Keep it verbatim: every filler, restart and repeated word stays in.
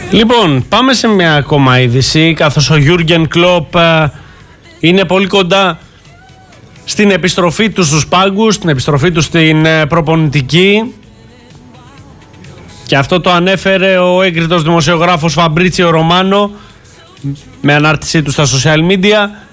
Λοιπόν, πάμε σε μια ακόμα είδηση, καθώς ο Γιούργεν Κλοπ ε, είναι πολύ κοντά στην επιστροφή του στους πάγκους, στην επιστροφή του στην ε, προπονητική, και αυτό το ανέφερε ο έγκριτος δημοσιογράφος Φαμπρίτσιο Ρωμάνο με ανάρτησή του στα social media.